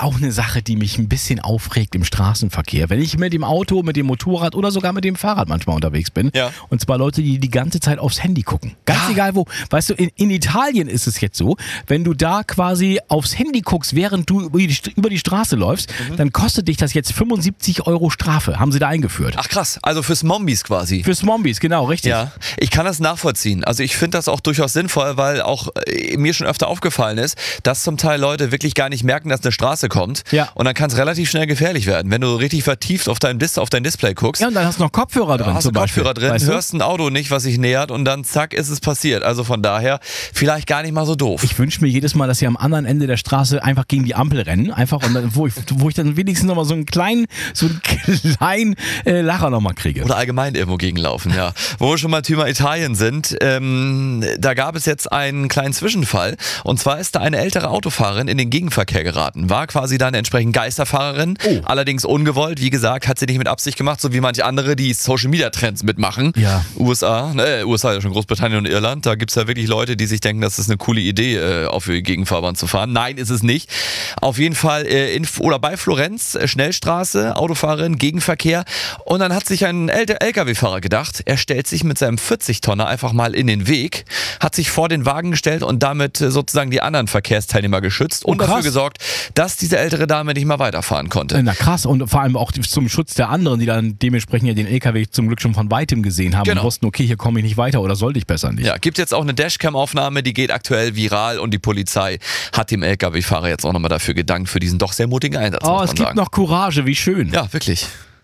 auch eine Sache, die mich ein bisschen aufregt im Straßenverkehr. Wenn ich mit dem Auto, mit dem Motorrad oder sogar mit dem Fahrrad manchmal unterwegs bin. Ja. Und zwar Leute, die die ganze Zeit aufs Handy gucken. Ganz egal wo. Weißt du, in Italien ist es jetzt so, wenn du da quasi aufs Handy guckst, während du über die Straße läufst, dann kostet dich das jetzt 75 € Strafe. Haben sie da eingeführt. Ach krass, also fürs Mombis quasi. Fürs Mombis, genau, richtig. Ja, ich kann das nachvollziehen. Also ich finde das auch durchaus sinnvoll, weil auch mir schon öfter aufgefallen ist, dass zum Teil Leute wirklich gar nicht merken, dass eine Straße kommt. Ja. Und dann kann es relativ schnell gefährlich werden, wenn du richtig vertieft auf dein Display guckst. Ja, und dann hast du noch Kopfhörer drin. Hast du Kopfhörer drin, weißt du? hörst ein Auto nicht, was sich nähert und dann zack, ist es passiert. Also von daher vielleicht gar nicht mal so doof. Ich wünsche mir jedes Mal, dass sie am anderen Ende der Straße einfach gegen die Ampel rennen. Einfach, und dann, wo ich dann wenigstens nochmal so einen kleinen Lacher nochmal kriege. Oder allgemein irgendwo gegenlaufen, ja. Wo wir schon mal Thema Italien sind, da gab es jetzt einen kleinen Zwischenfall. Und zwar ist da eine ältere Autofahrerin in den Gegenverkehr geraten. War quasi dann entsprechend Geisterfahrerin, allerdings ungewollt. Wie gesagt, hat sie nicht mit Absicht gemacht, so wie manche andere, die Social-Media-Trends mitmachen. Ja. USA ja schon Großbritannien und Irland. Da gibt es ja wirklich Leute, die sich denken, das ist eine coole Idee, auf die Gegenfahrbahn zu fahren. Nein, ist es nicht. Auf jeden Fall bei Florenz, Schnellstraße, Autofahrerin, Gegenverkehr. Und dann hat sich ein LKW-Fahrer gedacht, er stellt sich mit seinem 40-Tonner einfach mal in den Weg, hat sich vor den Wagen gestellt und damit sozusagen die anderen Verkehrsteilnehmer geschützt und dafür gesorgt, dass diese ältere Dame nicht mehr weiterfahren konnte. Na krass, und vor allem auch zum Schutz der anderen, die dann dementsprechend ja den LKW zum Glück schon von Weitem gesehen haben und wussten, okay, hier komme ich nicht weiter oder sollte ich besser nicht. Ja, gibt jetzt auch eine Dashcam-Aufnahme, die geht aktuell viral und die Polizei hat dem LKW-Fahrer jetzt auch nochmal dafür gedankt für diesen doch sehr mutigen Einsatz, muss man es gibt sagen. noch Courage, wie schön. Ja, wirklich.